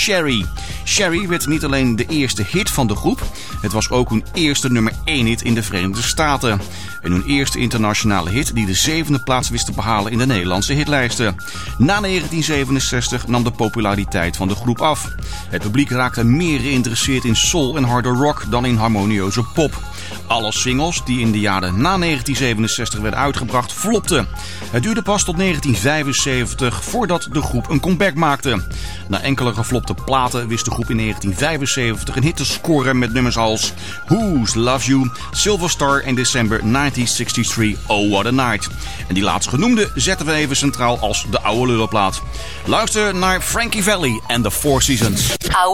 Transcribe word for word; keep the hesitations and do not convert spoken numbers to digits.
Sherry. Sherry werd niet alleen de eerste hit van de groep, het was ook hun eerste nummer één hit in de Verenigde Staten. En hun eerste internationale hit die de zevende plaats wist te behalen in de Nederlandse hitlijsten. Na negentien zevenenzestig nam de populariteit van de groep af. Het publiek raakte meer geïnteresseerd in soul en harde rock dan in harmonieuze pop. Alle singles die in de jaren na negentien zevenenzestig werden uitgebracht flopten. Het duurde pas tot negentien vijfenzeventig voordat de groep een comeback maakte. Na enkele geflopte platen wist de groep in negentien vijfenzeventig een hit te scoren met nummers als Who's Love You, Silver Star en December negentien drieënzestig, Oh What a Night. En die laatst genoemde zetten we even centraal als de oude lullenplaat. Luister naar Frankie Valli en The Four Seasons.